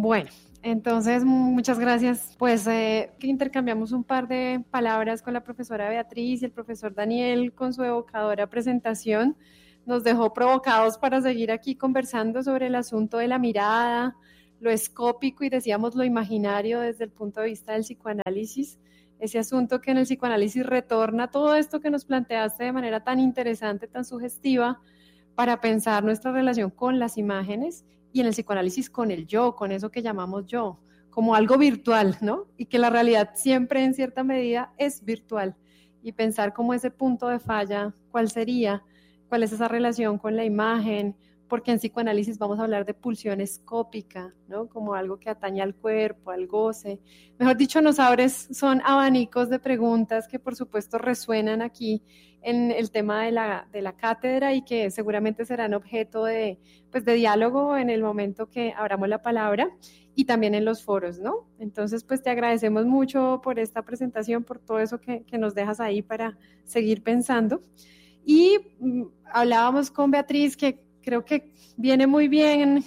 Bueno, entonces muchas gracias. Pues que intercambiamos un par de palabras con la profesora Beatriz y el profesor Daniel con su evocadora presentación. Nos dejó provocados para seguir aquí conversando sobre el asunto de la mirada, lo escópico y decíamos lo imaginario desde el punto de vista del psicoanálisis. Ese asunto que en el psicoanálisis retorna todo esto que nos planteaste de manera tan interesante, tan sugestiva, para pensar nuestra relación con las imágenes y en el psicoanálisis con el yo, con eso que llamamos yo, como algo virtual, ¿no? Y que la realidad siempre en cierta medida es virtual. Y pensar como ese punto de falla, ¿cuál sería? ¿Cuál es esa relación con la imagen? Porque en psicoanálisis vamos a hablar de pulsión escópica, ¿no? Como algo que atañe al cuerpo, al goce. Mejor dicho, son abanicos de preguntas que por supuesto resuenan aquí en el tema de la cátedra y que seguramente serán objeto de diálogo en el momento que abramos la palabra y también en los foros, ¿no? Entonces, pues te agradecemos mucho por esta presentación, por todo eso que nos dejas ahí para seguir pensando. Y hablábamos con Beatriz que creo que viene muy bien,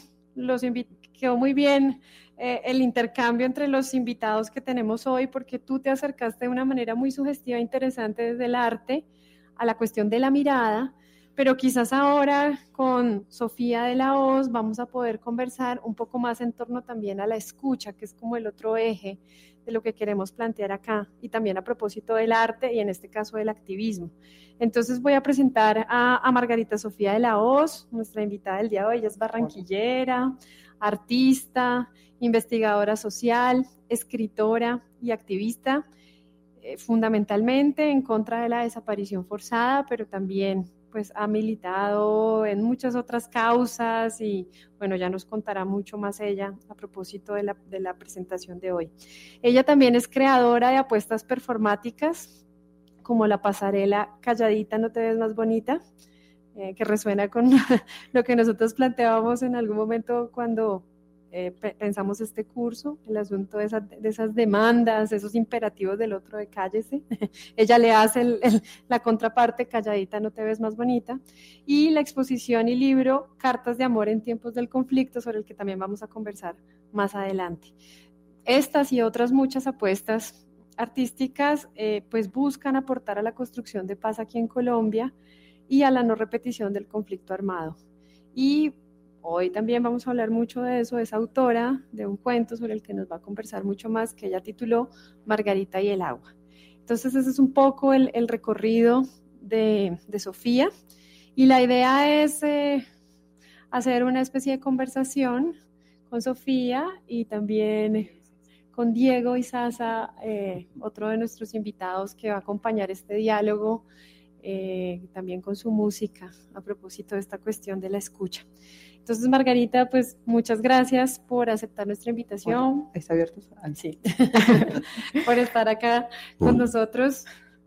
quedó muy bien el intercambio entre los invitados que tenemos hoy, porque tú te acercaste de una manera muy sugestiva e interesante desde el arte a la cuestión de la mirada, pero quizás ahora con Sofía de la Hoz vamos a poder conversar un poco más en torno también a la escucha, que es como el otro eje de lo que queremos plantear acá, y también a propósito del arte y en este caso del activismo. Entonces voy a presentar a Margarita Sofía de la Hoz, nuestra invitada del día de hoy. Ella es barranquillera, artista, investigadora social, escritora y activista, fundamentalmente en contra de la desaparición forzada, pero también pues ha militado en muchas otras causas y bueno, ya nos contará mucho más ella a propósito de la presentación de hoy. Ella también es creadora de apuestas performáticas, como la pasarela Calladita no te ves más bonita, que resuena con lo que nosotros planteábamos en algún momento cuando pensamos este curso, el asunto de esas demandas, esos imperativos del otro de cállese. Ella le hace la contraparte, Calladita no te ves más bonita, y la exposición y libro Cartas de amor en tiempos del conflicto, sobre el que también vamos a conversar más adelante. Estas y otras muchas apuestas artísticas pues buscan aportar a la construcción de paz aquí en Colombia y a la no repetición del conflicto armado. Y hoy también vamos a hablar mucho de eso. Es autora de un cuento sobre el que nos va a conversar mucho más, que ella tituló Margarita y el agua. Entonces ese es un poco el recorrido de Sofía, y la idea es hacer una especie de conversación con Sofía y también con Diego Izaza, otro de nuestros invitados que va a acompañar este diálogo, también con su música, a propósito de esta cuestión de la escucha. Entonces, Margarita, pues muchas gracias por aceptar nuestra invitación. Bueno, ¿está abierto? Sí. Por estar acá con nosotros.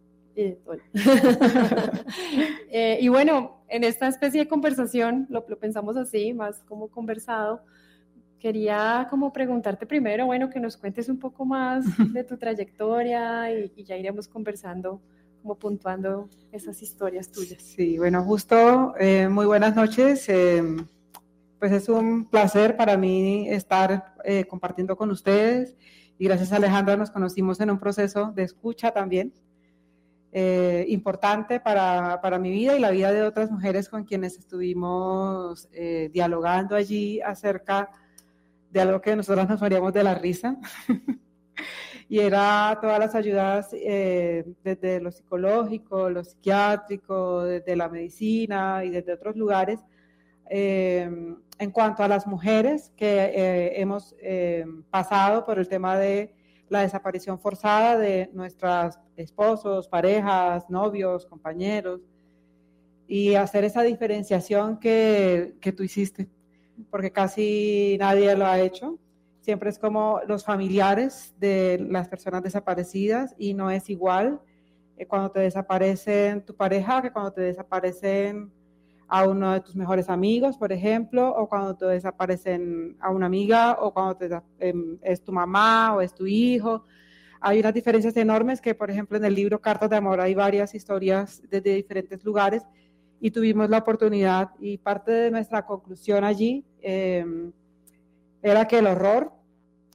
Y bueno, en esta especie de conversación, lo pensamos así, más como conversado. Quería como preguntarte primero, bueno, que nos cuentes un poco más de tu trayectoria y ya iremos conversando, como puntuando esas historias tuyas. Sí, bueno, justo, muy buenas noches. Pues es un placer para mí estar compartiendo con ustedes, y gracias a Alejandra nos conocimos en un proceso de escucha también, importante para mi vida y la vida de otras mujeres con quienes estuvimos dialogando allí acerca de algo que nosotras nos moríamos de la risa, y era todas las ayudas desde lo psicológico, lo psiquiátrico, desde la medicina y desde otros lugares, en cuanto a las mujeres que hemos pasado por el tema de la desaparición forzada de nuestros esposos, parejas, novios, compañeros, y hacer esa diferenciación que tú hiciste, porque casi nadie lo ha hecho. Siempre es como los familiares de las personas desaparecidas, y no es igual cuando te desaparecen tu pareja que cuando te desaparecen a uno de tus mejores amigos, por ejemplo, o cuando te desaparecen a una amiga, o cuando es tu mamá o es tu hijo. Hay unas diferencias enormes que, por ejemplo, en el libro Cartas de Amor hay varias historias desde diferentes lugares, y tuvimos la oportunidad, y parte de nuestra conclusión allí era que el horror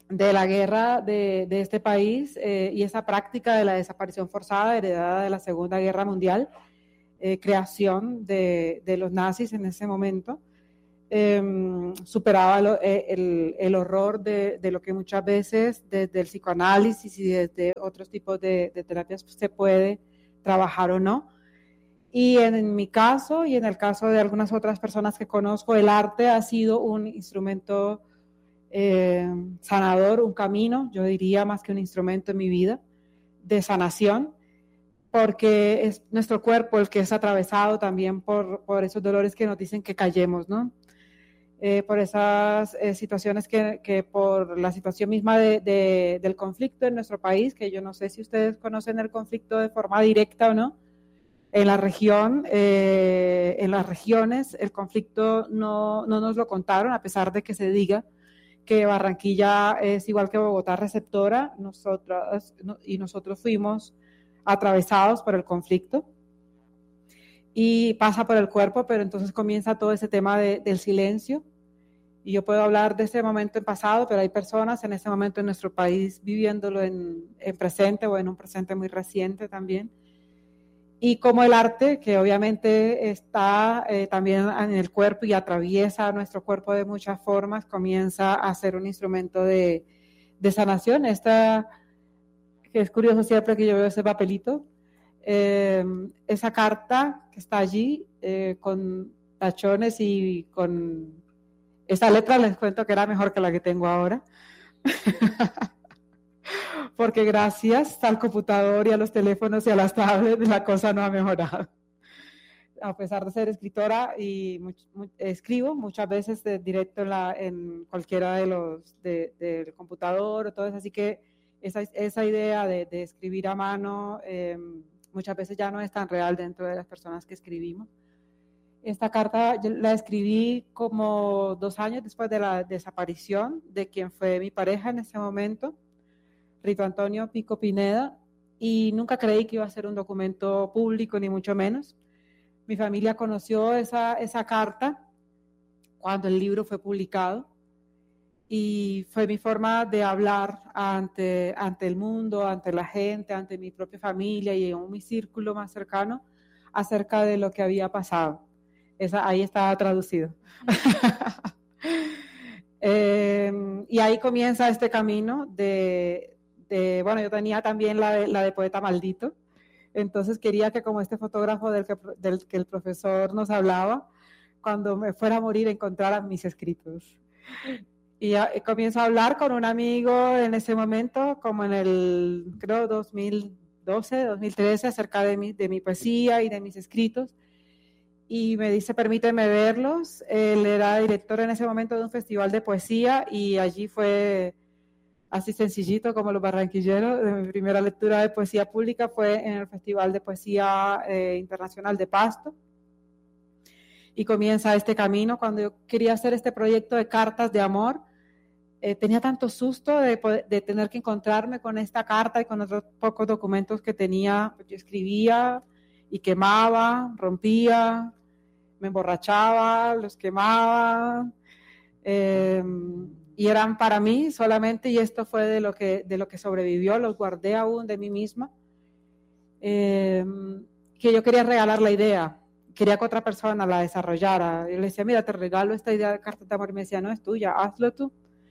de la guerra de este país y esa práctica de la desaparición forzada heredada de la Segunda Guerra Mundial, creación de los nazis en ese momento, superaba el horror de lo que muchas veces desde el psicoanálisis y desde otros tipos de terapias se puede trabajar o no. Y en mi caso y en el caso de algunas otras personas que conozco, el arte ha sido un instrumento sanador, un camino, yo diría más que un instrumento en mi vida, de sanación, porque es nuestro cuerpo el que es atravesado también por esos dolores que nos dicen que callemos, ¿no? Por esas situaciones que por la situación misma del conflicto en nuestro país, que yo no sé si ustedes conocen el conflicto de forma directa o no, en la región, en las regiones, el conflicto no nos lo contaron, a pesar de que se diga que Barranquilla es igual que Bogotá receptora, nosotros fuimos atravesados por el conflicto y pasa por el cuerpo, pero entonces comienza todo ese tema del silencio. Y yo puedo hablar de ese momento en pasado, pero hay personas en ese momento en nuestro país viviéndolo en presente o en un presente muy reciente también. Y como el arte, que obviamente está también en el cuerpo y atraviesa nuestro cuerpo de muchas formas, comienza a ser un instrumento de sanación. Esta, que es curioso siempre que yo veo ese papelito, esa carta que está allí con tachones y con esa letra, les cuento que era mejor que la que tengo ahora. Porque gracias al computador y a los teléfonos y a las tablets la cosa no ha mejorado. A pesar de ser escritora y escribo muchas veces directo en cualquiera de los del computador o todo eso, así que esa idea de escribir a mano muchas veces ya no es tan real dentro de las personas que escribimos. Esta carta la escribí como 2 años después de la desaparición de quien fue mi pareja en ese momento, Rito Antonio Pico Pineda, y nunca creí que iba a ser un documento público, ni mucho menos. Mi familia conoció esa carta cuando el libro fue publicado y fue mi forma de hablar ante el mundo, ante la gente, ante mi propia familia y en mi círculo más cercano acerca de lo que había pasado. Ahí estaba traducido. Y ahí comienza este camino bueno, yo tenía también la de Poeta Maldito, entonces quería que como este fotógrafo del que el profesor nos hablaba, cuando me fuera a morir encontrara mis escritos. Y comienzo a hablar con un amigo en ese momento, como en el, creo, 2012, 2013, acerca de mi poesía y de mis escritos, y me dice, permíteme verlos. Él era director en ese momento de un festival de poesía y allí fue así sencillito como los barranquilleros. Mi primera lectura de poesía pública fue en el Festival de Poesía Internacional de Pasto. Y comienza este camino. Cuando yo quería hacer este proyecto de cartas de amor, tenía tanto susto de tener que encontrarme con esta carta y con otros pocos documentos que tenía. Yo escribía y quemaba, rompía, me emborrachaba, los quemaba. Y eran para mí solamente, y esto fue de lo que sobrevivió, los guardé aún de mí misma, que yo quería regalar la idea, quería que otra persona la desarrollara. Yo le decía, mira, te regalo esta idea de carta de amor, y me decía, no, es tuya, hazlo tú.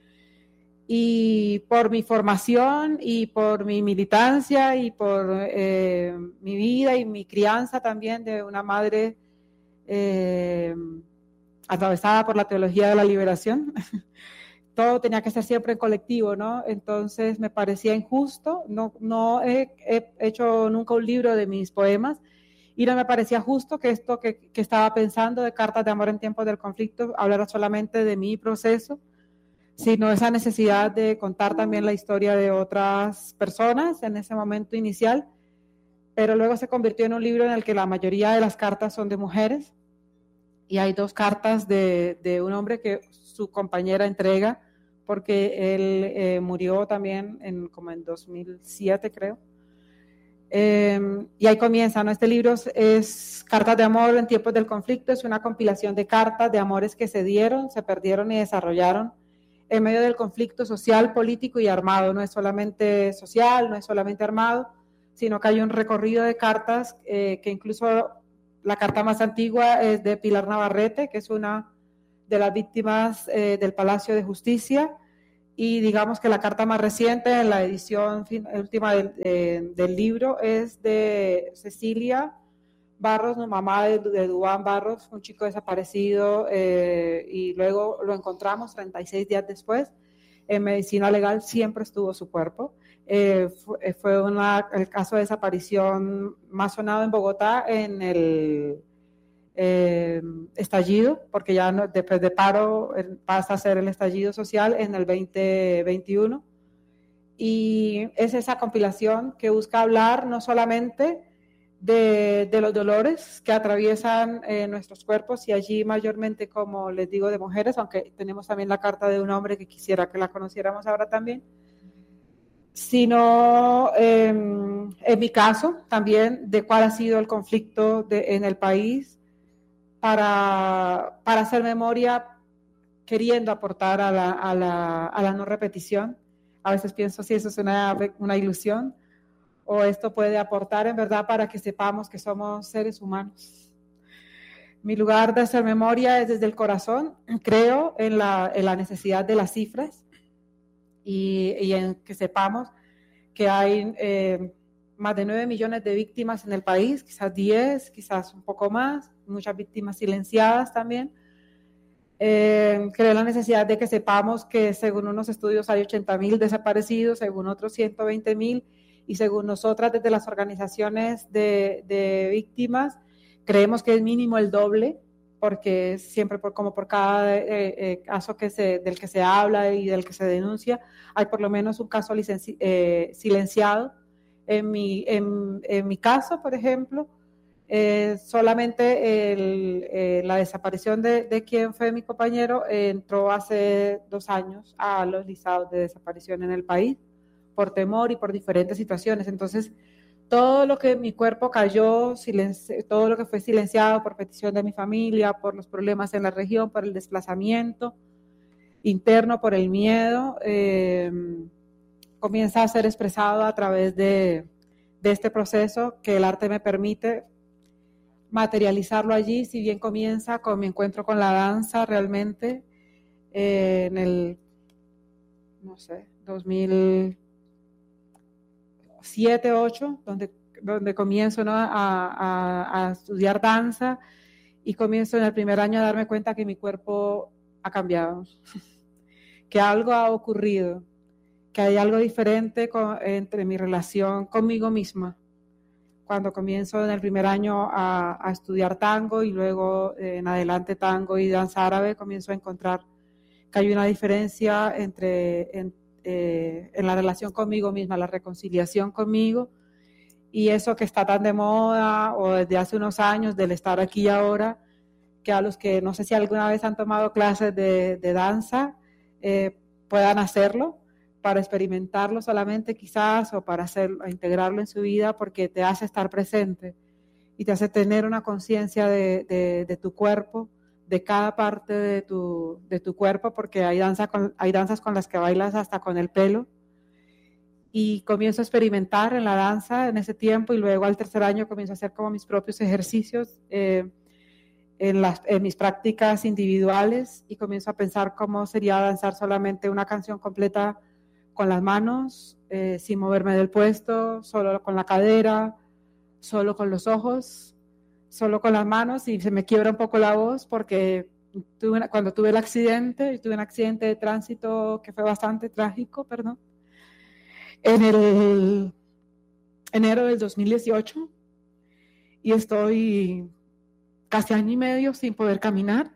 Y por mi formación y por mi militancia y por mi vida y mi crianza también de una madre atravesada por la teología de la liberación, todo tenía que ser siempre en colectivo, ¿no? Entonces me parecía injusto, no he hecho nunca un libro de mis poemas y no me parecía justo que esto que estaba pensando de cartas de amor en tiempos del conflicto hablara solamente de mi proceso, sino esa necesidad de contar también la historia de otras personas en ese momento inicial, pero luego se convirtió en un libro en el que la mayoría de las cartas son de mujeres y hay 2 cartas de un hombre que su compañera entrega porque él murió también como en 2007 creo. Y ahí comienza, ¿no? Este libro es Cartas de Amor en tiempos del conflicto, es una compilación de cartas de amores que se dieron, se perdieron y desarrollaron en medio del conflicto social, político y armado. No es solamente social, no es solamente armado, sino que hay un recorrido de cartas que incluso la carta más antigua es de Pilar Navarrete, que es una de las víctimas del Palacio de Justicia, y digamos que la carta más reciente, en la edición última del libro, es de Cecilia Barros, mamá de Duván Barros, un chico desaparecido, y luego lo encontramos 36 días después. En medicina legal siempre estuvo su cuerpo. Fue el caso de desaparición más sonado en Bogotá en el estallido, porque ya después de paro pasa a ser el estallido social en el 2021. Y es esa compilación que busca hablar no solamente de los dolores que atraviesan nuestros cuerpos, y allí mayormente, como les digo, de mujeres, aunque tenemos también la carta de un hombre que quisiera que la conociéramos ahora también, sino en mi caso también de cuál ha sido el conflicto en el país para hacer memoria, queriendo aportar a la no repetición. A veces pienso si eso es una ilusión, o esto puede aportar en verdad para que sepamos que somos seres humanos. Mi lugar de hacer memoria es desde el corazón. Creo en la necesidad de las cifras y en que sepamos que hay más de 9 millones de víctimas en el país, quizás 10, quizás un poco más, muchas víctimas silenciadas también. Creo en la necesidad de que sepamos que según unos estudios hay 80,000 desaparecidos, según otros 120,000, y según nosotras desde las organizaciones de víctimas creemos que es mínimo el doble, porque siempre como por cada caso del que se habla y del que se denuncia, hay por lo menos un caso silenciado. En mi caso, por ejemplo, solamente la desaparición de quien fue mi compañero entró hace 2 años a los listados de desaparición en el país, por temor y por diferentes situaciones. Entonces, todo lo que mi cuerpo cayó, todo lo que fue silenciado por petición de mi familia, por los problemas en la región, por el desplazamiento interno, por el miedo, comienza a ser expresado a través de este proceso que el arte me permite materializarlo allí. Si bien comienza con mi encuentro con la danza realmente en el, no sé, 2007, 2008, donde comienzo, ¿no?, a estudiar danza, y comienzo en el primer año a darme cuenta que mi cuerpo ha cambiado, que algo ha ocurrido, que hay algo diferente entre mi relación conmigo misma. Cuando comienzo en el primer año a estudiar tango y luego en adelante tango y danza árabe, comienzo a encontrar que hay una diferencia en la relación conmigo misma, la reconciliación conmigo, y eso que está tan de moda, o desde hace unos años, del estar aquí y ahora, que a los que no sé si alguna vez han tomado clases de danza puedan hacerlo, para experimentarlo solamente quizás, o para integrarlo en su vida, porque te hace estar presente y te hace tener una conciencia de tu cuerpo, de cada parte de tu cuerpo, porque hay danzas con las que bailas hasta con el pelo. Y comienzo a experimentar en la danza en ese tiempo, y luego al tercer año comienzo a hacer como mis propios ejercicios en mis prácticas individuales, y comienzo a pensar cómo sería danzar solamente una canción completa con las manos, sin moverme del puesto, solo con la cadera, solo con los ojos, solo con las manos, y se me quiebra un poco la voz porque cuando tuve un accidente de tránsito que fue bastante trágico, en el enero del 2018, y estoy casi año y medio sin poder caminar,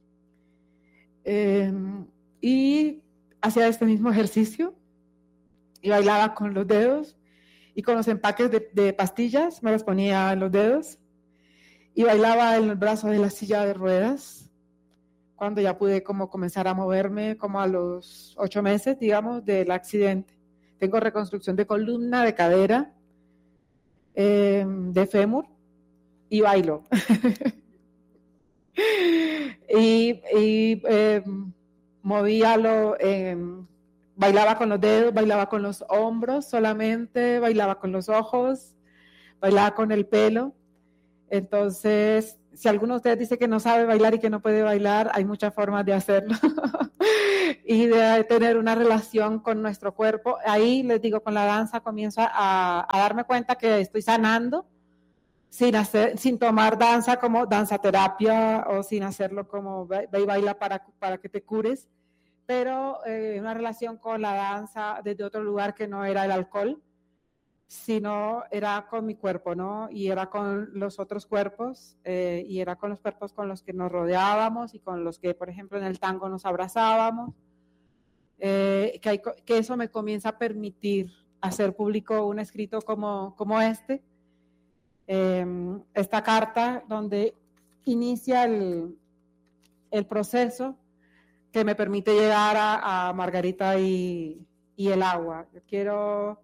y hacía este mismo ejercicio y bailaba con los dedos y con los empaques de pastillas, me los ponía en los dedos y bailaba en el brazo de la silla de ruedas, cuando ya pude como comenzar a moverme, como a los 8 meses, digamos, del accidente. Tengo reconstrucción de columna, de cadera, de fémur, y bailo. y bailaba con los dedos, bailaba con los hombros solamente, bailaba con los ojos, bailaba con el pelo. Entonces, si alguno de ustedes dice que no sabe bailar y que no puede bailar, hay muchas formas de hacerlo y de tener una relación con nuestro cuerpo. Ahí les digo, con la danza comienzo a darme cuenta que estoy sanando sin tomar danza como danza terapia o sin hacerlo como ve y baila para que te cures, pero una relación con la danza desde otro lugar que no era el alcohol, sino era con mi cuerpo, ¿no? Y era con los otros cuerpos, y era con los cuerpos con los que nos rodeábamos y con los que, por ejemplo, en el tango nos abrazábamos, que eso me comienza a permitir hacer público un escrito como este, esta carta donde inicia el proceso que me permite llegar a Margarita y el agua. Yo quiero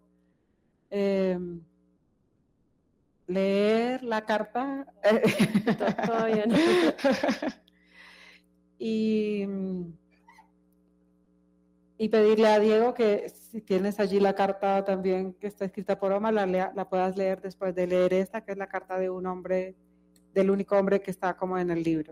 leer la carta Todavía no. y pedirle a Diego que si tienes allí la carta también que está escrita por Omar, la puedas leer después de leer esta, que es la carta de un hombre, del único hombre que está como en el libro.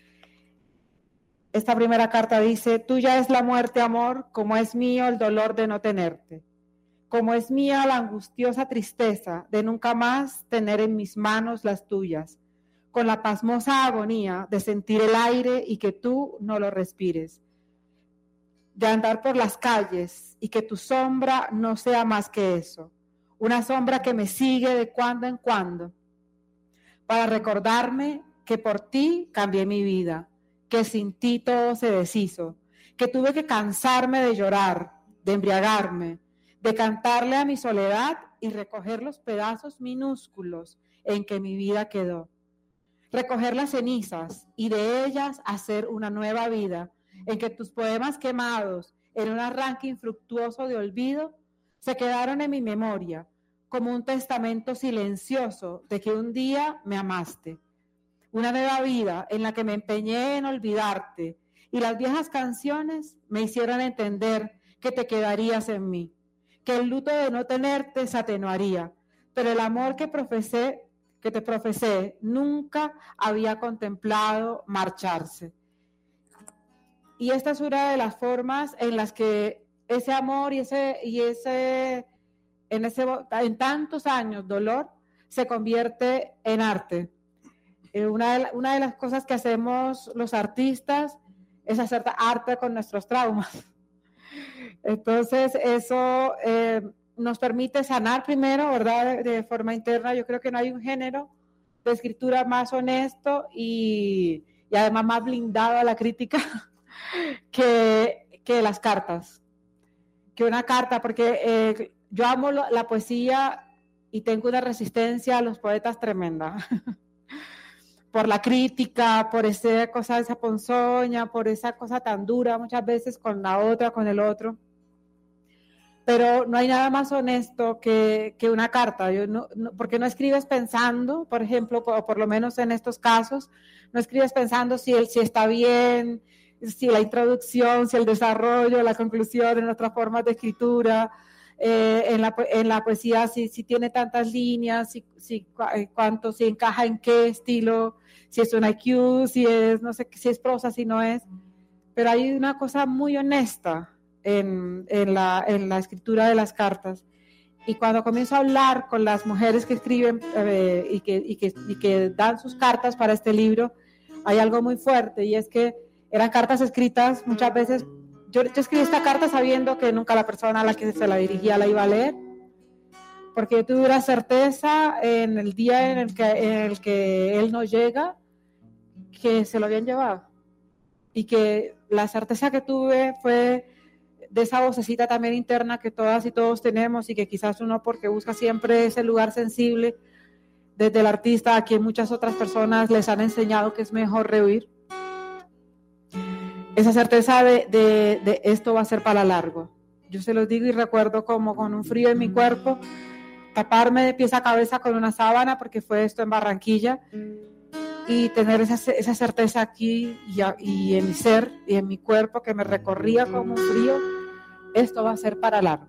Esta primera carta dice: tuya es la muerte, amor, como es mío el dolor de no tenerte. Como es mía la angustiosa tristeza de nunca más tener en mis manos las tuyas, con la pasmosa agonía de sentir el aire y que tú no lo respires, de andar por las calles y que tu sombra no sea más que eso, una sombra que me sigue de cuando en cuando, para recordarme que por ti cambié mi vida, que sin ti todo se deshizo, que tuve que cansarme de llorar, de embriagarme, de cantarle a mi soledad y recoger los pedazos minúsculos en que mi vida quedó. Recoger las cenizas y de ellas hacer una nueva vida, en que tus poemas quemados en un arranque infructuoso de olvido se quedaron en mi memoria como un testamento silencioso de que un día me amaste. Una nueva vida en la que me empeñé en olvidarte y las viejas canciones me hicieron entender que te quedarías en mí, que el luto de no tenerte se atenuaría, pero el amor que te profesé nunca había contemplado marcharse. Y esta es una de las formas en las que ese amor en tantos años dolor se convierte en arte. Una de las cosas que hacemos los artistas es hacer arte con nuestros traumas. Entonces eso nos permite sanar primero, ¿verdad? De forma interna. Yo creo que no hay un género de escritura más honesto y además más blindado a la crítica que las cartas, que una carta, porque yo amo la poesía y tengo una resistencia a los poetas tremenda. Por la crítica, por esa ponzoña, por esa cosa tan dura muchas veces con la otra, con el otro. Pero no hay nada más honesto que una carta. Porque no escribes pensando, por ejemplo, o por lo menos en estos casos, no escribes pensando si está bien, si la introducción, si el desarrollo, la conclusión en otras formas de escritura, en la poesía, si tiene tantas líneas, si encaja en qué estilo, si es un IQ, si es prosa, si no es. Pero hay una cosa muy honesta en la escritura de las cartas. Y cuando comienzo a hablar con las mujeres que escriben y que dan sus cartas para este libro, hay algo muy fuerte, y es que eran cartas escritas muchas veces. Yo escribí esta carta sabiendo que nunca la persona a la que se la dirigía la iba a leer, porque yo tuve una certeza en el día en el que él no llega, que se lo habían llevado, y que la certeza que tuve fue de esa vocecita también interna que todas y todos tenemos, y que quizás uno, porque busca siempre ese lugar sensible, desde el artista a quien muchas otras personas les han enseñado que es mejor rehuir, esa certeza de esto va a ser para largo. Yo se los digo y recuerdo como con un frío en mi cuerpo, taparme de pies a cabeza con una sábana, porque fue esto en Barranquilla, y tener esa certeza aquí y en mi ser y en mi cuerpo que me recorría como un frío, esto va a ser para largo.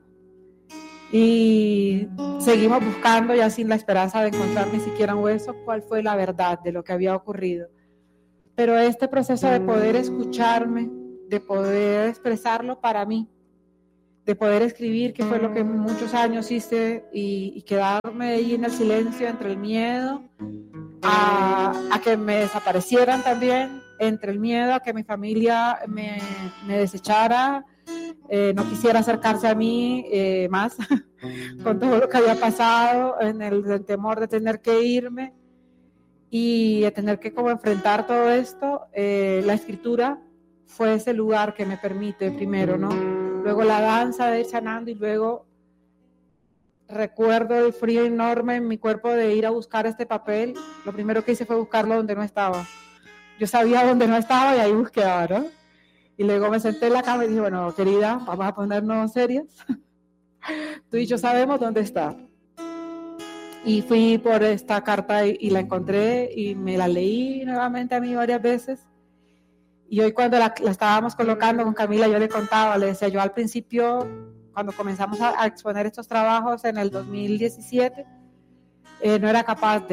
Y seguimos buscando, ya sin la esperanza de encontrar ni siquiera un hueso, cuál fue la verdad de lo que había ocurrido. Pero este proceso de poder escucharme, de poder expresarlo para mí, de poder escribir, que fue lo que muchos años hice, y quedarme ahí en el silencio entre el miedo a que me desaparecieran también, entre el miedo a que mi familia me desechara, no quisiera acercarse a mí más, con todo lo que había pasado, en el temor de tener que irme y de tener que como enfrentar todo esto. La escritura fue ese lugar que me permite primero, ¿no? Luego la danza de ir sanando, y luego recuerdo el frío enorme en mi cuerpo de ir a buscar este papel. Lo primero que hice fue buscarlo donde no estaba. Yo sabía dónde no estaba y ahí busqué, ¿no? Y luego me senté en la cama y dije, bueno, querida, vamos a ponernos serias. Tú y yo sabemos dónde está. Y fui por esta carta y la encontré y me la leí nuevamente a mí varias veces. Y hoy cuando la estábamos colocando con Camila, yo le contaba, le decía, yo al principio, cuando comenzamos a exponer estos trabajos en el 2017, no era capaz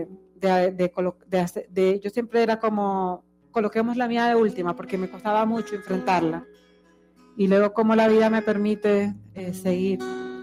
yo siempre era como, coloquemos la mía de última, porque me costaba mucho enfrentarla. Y luego como la vida me permite seguir.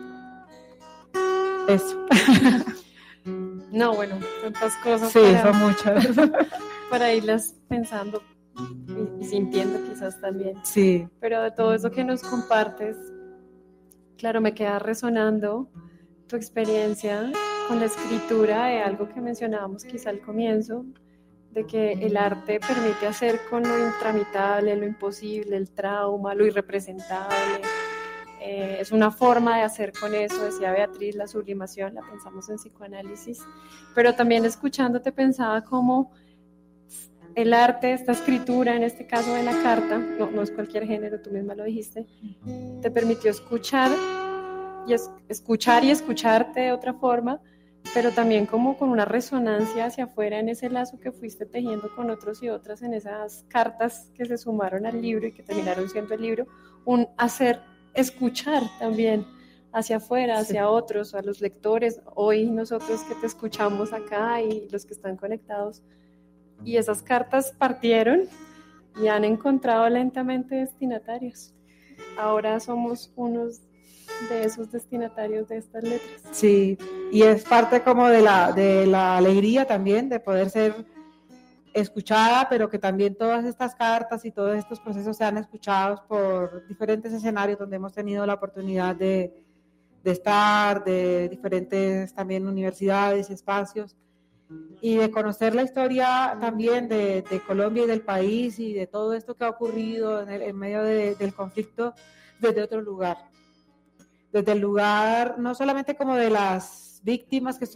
Eso. No, bueno, tantas cosas. Sí, son muchas. Para irlas pensando y sintiendo quizás también. Sí. Pero de todo eso que nos compartes, claro, me queda resonando tu experiencia con la escritura de algo que mencionábamos quizá al comienzo, de que el arte permite hacer con lo intramitable, lo imposible, el trauma, lo irrepresentable. Es una forma de hacer con eso, decía Beatriz, la sublimación, la pensamos en psicoanálisis, pero también escuchándote pensaba como el arte, esta escritura, en este caso de la carta, no es cualquier género, tú misma lo dijiste, te permitió escuchar y escucharte de otra forma, pero también como con una resonancia hacia afuera en ese lazo que fuiste tejiendo con otros y otras en esas cartas que se sumaron al libro y que terminaron siendo el libro, un escuchar también hacia afuera, hacia otros, a los lectores, hoy nosotros que te escuchamos acá y los que están conectados. Y esas cartas partieron y han encontrado lentamente destinatarios. Ahora somos unos de esos destinatarios de estas letras. Sí, y es parte como de la alegría también de poder ser escuchada, pero que también todas estas cartas y todos estos procesos sean escuchados por diferentes escenarios donde hemos tenido la oportunidad de estar, de diferentes también universidades, espacios, y de conocer la historia también de Colombia y del país y de todo esto que ha ocurrido en medio del conflicto desde otro lugar. Desde el lugar no solamente como de las víctimas, que es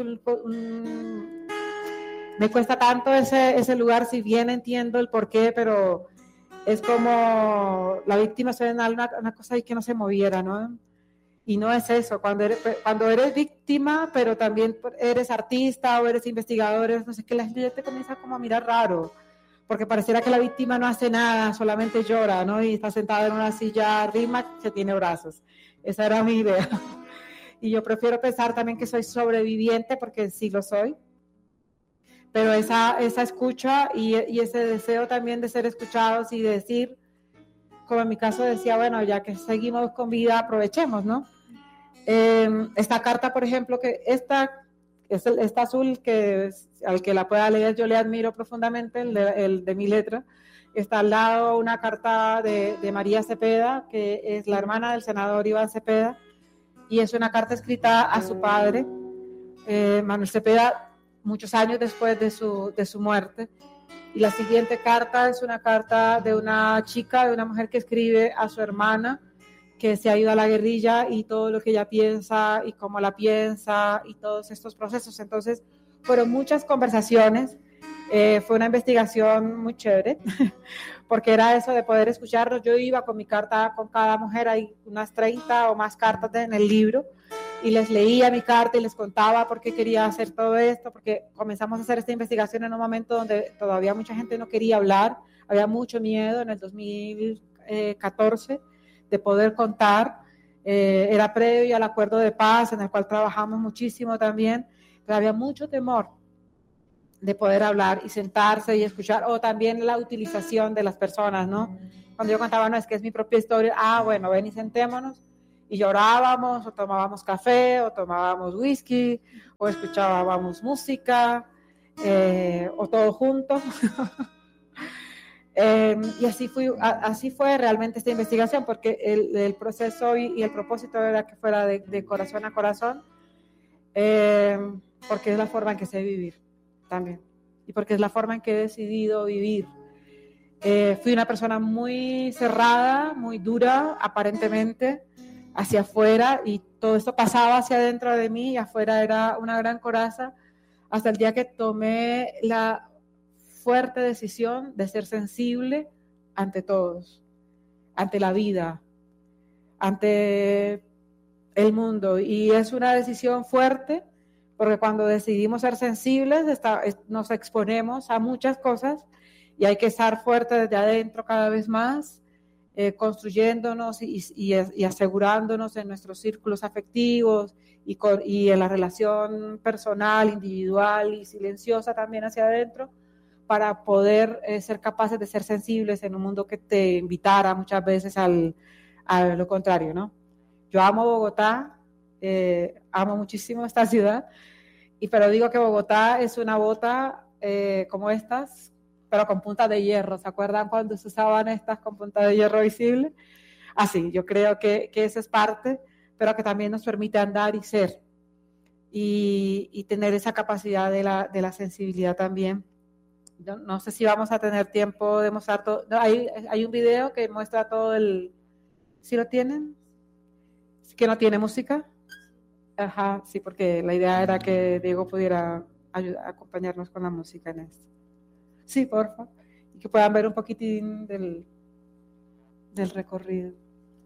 me cuesta tanto ese lugar, si bien entiendo el porqué, pero es como la víctima se ve en una cosa ahí que no se moviera, ¿no? Y no es eso, cuando eres víctima, pero también eres artista o eres investigador, no sé, que la gente ya te comienza como a mirar raro, porque pareciera que la víctima no hace nada, solamente llora, ¿no? Y está sentada en una silla rima que tiene brazos. Esa era mi idea. Y yo prefiero pensar también que soy sobreviviente, porque sí lo soy, pero esa escucha y ese deseo también de ser escuchados y de decir, como en mi caso decía, bueno, ya que seguimos con vida, aprovechemos, ¿no? Esta carta, por ejemplo, que esta azul, al que la pueda leer, yo le admiro profundamente, el de mi letra. Está al lado una carta de María Cepeda, que es la hermana del senador Iván Cepeda, y es una carta escrita a su padre, Manuel Cepeda, muchos años después de su muerte. Y la siguiente carta es una carta de una chica, de una mujer que escribe a su hermana, que se ha ido a la guerrilla, y todo lo que ella piensa y cómo la piensa y todos estos procesos. Entonces fueron muchas conversaciones, fue una investigación muy chévere, porque era eso de poder escucharlos. Yo iba con mi carta con cada mujer, hay unas 30 o más cartas en el libro, y les leía mi carta y les contaba por qué quería hacer todo esto, porque comenzamos a hacer esta investigación en un momento donde todavía mucha gente no quería hablar, había mucho miedo en el 2014 de poder contar, era previo al acuerdo de paz en el cual trabajamos muchísimo también, pero había mucho temor de poder hablar y sentarse y escuchar, o también la utilización de las personas, ¿no? Cuando yo contaba, no, es que es mi propia historia, bueno, ven y sentémonos, y llorábamos, o tomábamos café, o tomábamos whisky, o escuchábamos música, o todo junto. Y así fue realmente esta investigación, porque el proceso y el propósito era que fuera de corazón a corazón, porque es la forma en que sé vivir también, y porque es la forma en que he decidido vivir. Fui una persona muy cerrada, muy dura, aparentemente, hacia afuera, y todo esto pasaba hacia adentro de mí, y afuera era una gran coraza, hasta el día que tomé la fuerte decisión de ser sensible ante todos, ante la vida, ante el mundo, y es una decisión fuerte, porque cuando decidimos ser sensibles nos exponemos a muchas cosas y hay que estar fuerte desde adentro cada vez más, construyéndonos y asegurándonos en nuestros círculos afectivos y en la relación personal, individual y silenciosa también hacia adentro, para poder ser capaces de ser sensibles en un mundo que te invitara muchas veces a lo contrario, ¿no? Yo amo Bogotá, amo muchísimo esta ciudad, pero digo que Bogotá es una bota como estas, pero con punta de hierro. ¿Se acuerdan cuando se usaban estas con punta de hierro visible? Así, yo creo que esa es parte, pero que también nos permite andar y ser, y tener esa capacidad de la sensibilidad también. No sé si vamos a tener tiempo de mostrar todo. No, hay un video que muestra todo el... ¿Sí lo tienen? ¿Que no tiene música? Ajá, sí, porque la idea era que Diego pudiera acompañarnos con la música en esto. Sí, porfa. Y que puedan ver un poquitín del recorrido.